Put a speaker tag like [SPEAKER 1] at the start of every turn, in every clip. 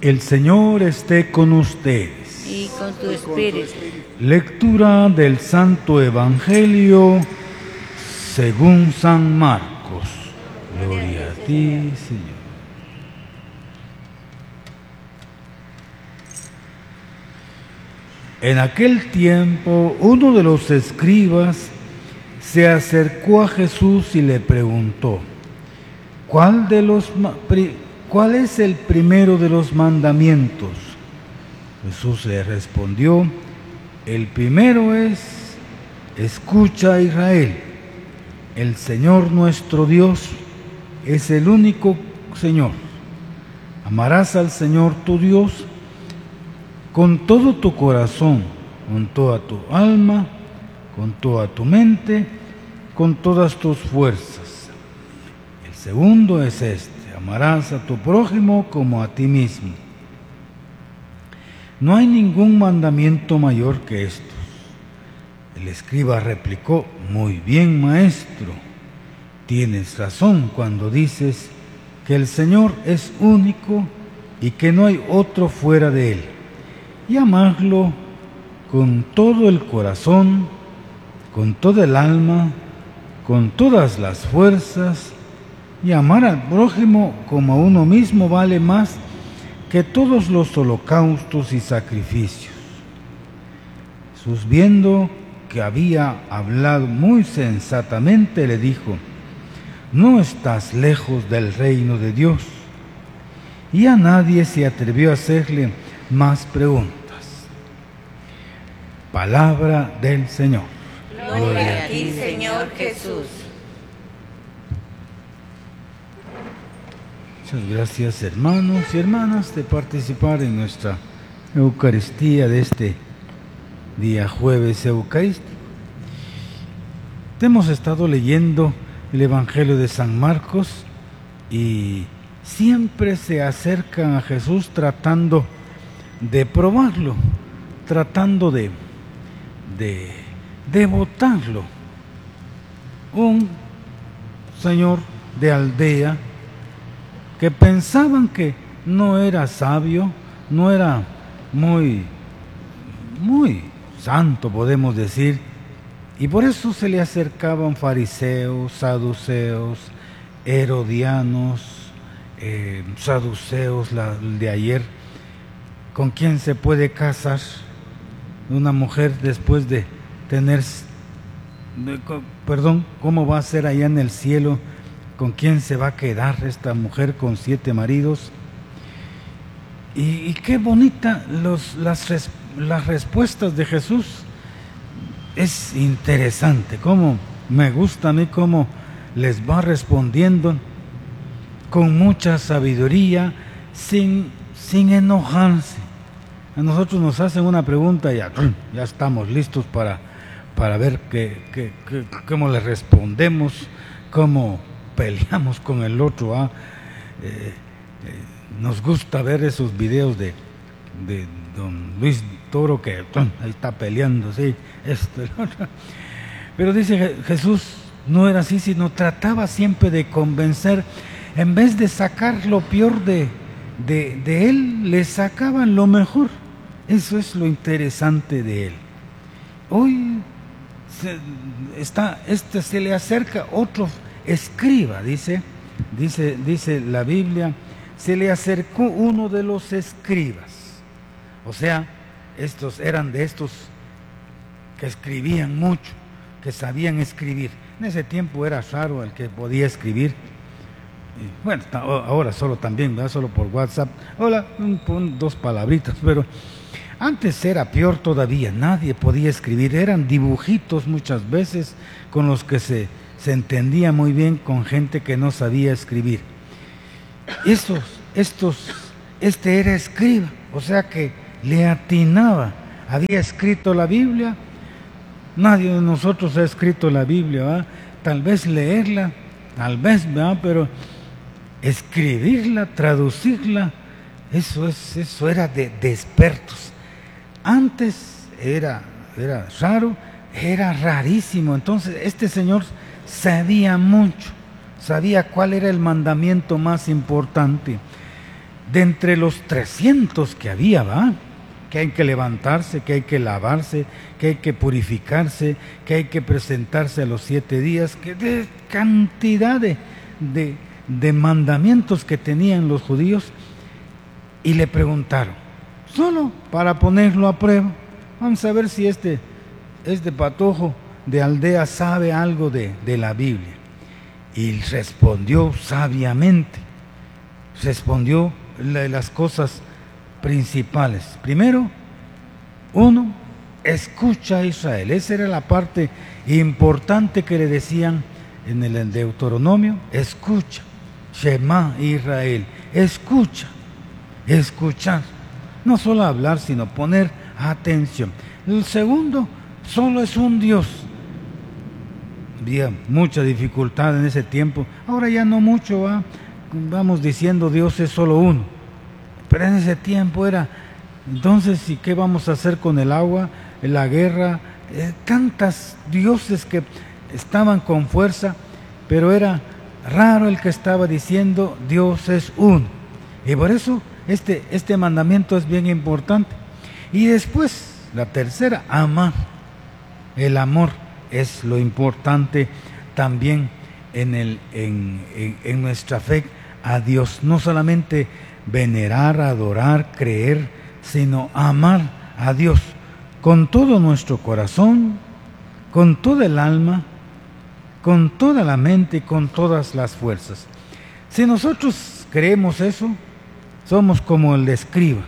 [SPEAKER 1] El Señor esté con ustedes.
[SPEAKER 2] Y con tu espíritu.
[SPEAKER 1] Lectura del Santo Evangelio según San Marcos. Gloria a ti, Señor. En aquel tiempo, uno de los escribas se acercó a Jesús y le preguntó: ¿Cuál es el primero de los mandamientos? Jesús le respondió: el primero es: escucha, Israel, el Señor nuestro Dios es el único Señor. Amarás al Señor tu Dios con todo tu corazón, con toda tu alma, con toda tu mente, con todas tus fuerzas. El segundo es este: amarás a tu prójimo como a ti mismo. No hay ningún mandamiento mayor que estos. El escriba replicó: muy bien, maestro, tienes razón cuando dices que el Señor es único y que no hay otro fuera de Él. Y amarlo con todo el corazón, con toda el alma, con todas las fuerzas, y amar al prójimo como a uno mismo vale más que todos los holocaustos y sacrificios. Jesús, viendo que había hablado muy sensatamente, le dijo: no estás lejos del reino de Dios. Y a nadie se atrevió a hacerle más preguntas. Palabra del Señor.
[SPEAKER 2] Gloria a ti, Señor Jesús.
[SPEAKER 1] Muchas gracias, hermanos y hermanas, de participar en nuestra Eucaristía de este día jueves eucarístico. Hemos estado leyendo el Evangelio de San Marcos y siempre se acercan a Jesús tratando de probarlo, tratando de botarlo. Un señor de aldea que pensaban que no era sabio, no era muy santo, podemos decir, y por eso se le acercaban fariseos, saduceos, herodianos, saduceos de ayer. ¿Con quién se puede casar una mujer después de tener, cómo va a ser allá en el cielo? ¿Con quién se va a quedar esta mujer con 7 maridos? Y qué bonita las respuestas de Jesús. Es interesante cómo me gusta a mí cómo les va respondiendo con mucha sabiduría, sin enojarse. A nosotros nos hacen una pregunta y ya estamos listos para ver cómo le respondemos, cómo peleamos con el otro. Nos gusta ver esos videos de don Luis Toro que ahí está peleando, sí, esto, el otro. Pero dice Jesús, no era así, sino trataba siempre de convencer. En vez de sacar lo peor de él, le sacaban lo mejor. Eso es lo interesante de él. Hoy se le acerca otro escriba, dice la Biblia, se le acercó uno de los escribas. O sea, estos eran de estos que escribían mucho, que sabían escribir. En ese tiempo era raro el que podía escribir. Bueno, ahora solo también, ¿verdad? Solo por WhatsApp. Hola, 2 palabritas, pero antes era peor todavía, nadie podía escribir. Eran dibujitos muchas veces con los que se entendía muy bien con gente que no sabía escribir. Este era escriba, o sea que le atinaba. Había escrito la Biblia. Nadie de nosotros ha escrito la Biblia, ¿verdad? Tal vez leerla, tal vez, ¿verdad? Pero escribirla, traducirla, eso era de expertos. Antes era raro, era rarísimo. Entonces este señor sabía mucho, sabía cuál era el mandamiento más importante. de entre los 300 que había, ¿va? Que hay que levantarse, que hay que lavarse, que hay que purificarse, que hay que presentarse a los 7 días, que de cantidad de mandamientos que tenían los judíos. Y le preguntaron, solo para ponerlo a prueba, vamos a ver si este patojo de aldea sabe algo de la Biblia. Y respondió sabiamente, respondió las cosas principales. Primero, uno, escucha a Israel. Esa era la parte importante que le decían en el Deuteronomio. Escucha, Shema Israel, escucha, escuchar. No solo hablar, sino poner atención. El segundo, solo es un Dios. Había mucha dificultad en ese tiempo. Ahora ya no mucho, vamos diciendo Dios es solo uno. Pero en ese tiempo era, entonces, ¿y qué vamos a hacer con el agua, la guerra? Tantas dioses que estaban con fuerza, pero era raro el que estaba diciendo Dios es uno. Y por eso este mandamiento es bien importante. Y después, la tercera, amar. El amor es lo importante también en nuestra fe a Dios. No solamente venerar, adorar, creer, sino amar a Dios con todo nuestro corazón, con toda el alma, con toda la mente y con todas las fuerzas. Si nosotros creemos eso, somos como el escriba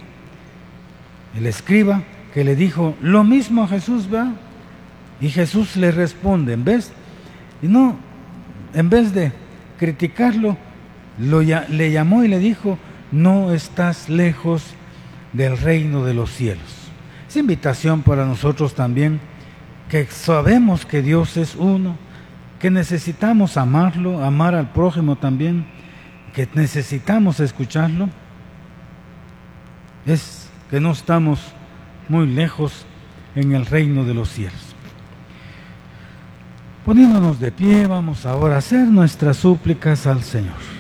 [SPEAKER 1] que le dijo lo mismo a Jesús, ¿va? Y Jesús le responde, en vez de criticarlo, le llamó y le dijo, no estás lejos del reino de los cielos. Es invitación para nosotros también, que sabemos que Dios es uno, que necesitamos amarlo, amar al prójimo también, que necesitamos escucharlo. Es que no estamos muy lejos en el reino de los cielos. Poniéndonos de pie, vamos ahora a hacer nuestras súplicas al Señor.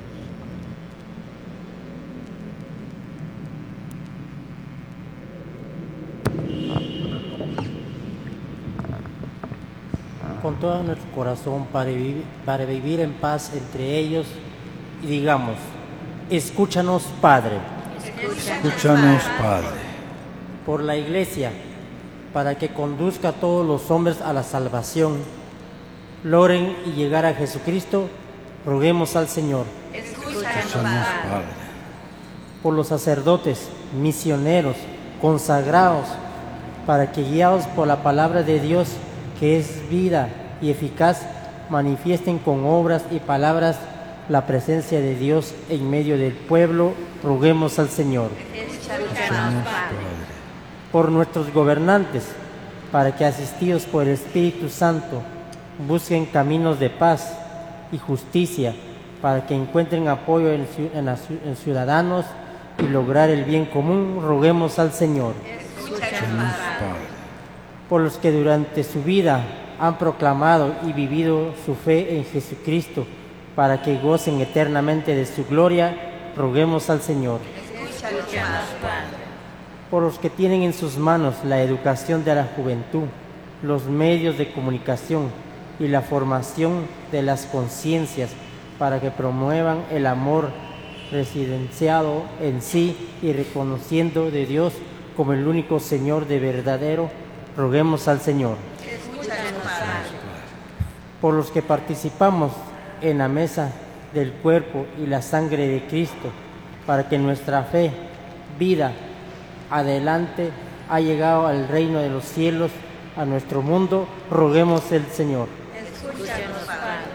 [SPEAKER 3] Con todo nuestro corazón para vivir en paz entre ellos y digamos, escúchanos, Padre.
[SPEAKER 1] Escúchanos, Padre.
[SPEAKER 3] Por la Iglesia, para que conduzca a todos los hombres a la salvación, logren y llegar a Jesucristo, roguemos al Señor.
[SPEAKER 2] Escúchanos, Padre.
[SPEAKER 3] Por los sacerdotes, misioneros, consagrados, para que guiados por la palabra de Dios, que es vida y eficaz, manifiesten con obras y palabras la presencia de Dios en medio del pueblo, roguemos al Señor.
[SPEAKER 2] Escúchanos, Padre.
[SPEAKER 3] Por nuestros gobernantes, para que asistidos por el Espíritu Santo, busquen caminos de paz y justicia, para que encuentren apoyo en ciudadanos y lograr el bien común, roguemos al Señor.
[SPEAKER 2] Escúchanos, Padre.
[SPEAKER 3] Por los que durante su vida han proclamado y vivido su fe en Jesucristo, para que gocen eternamente de su gloria, roguemos al Señor.
[SPEAKER 2] Escúchanos, Padre.
[SPEAKER 3] Por los que tienen en sus manos la educación de la juventud, los medios de comunicación y la formación de las conciencias, para que promuevan el amor residenciado en sí y reconociendo de Dios como el único Señor de verdadero, roguemos al Señor.
[SPEAKER 2] Escúchanos, Padre.
[SPEAKER 3] Por los que participamos en la mesa del cuerpo y la sangre de Cristo, para que nuestra fe, vida, adelante, ha llegado al reino de los cielos, a nuestro mundo, roguemos al Señor.
[SPEAKER 2] Escúchanos, Padre.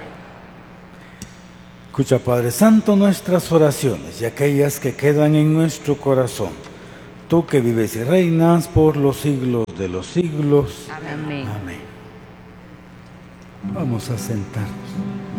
[SPEAKER 1] Escucha, Padre Santo, nuestras oraciones y aquellas que quedan en nuestro corazón. Tú que vives y reinas por los siglos de los siglos.
[SPEAKER 2] Amén.
[SPEAKER 1] Amén. Vamos a sentarnos.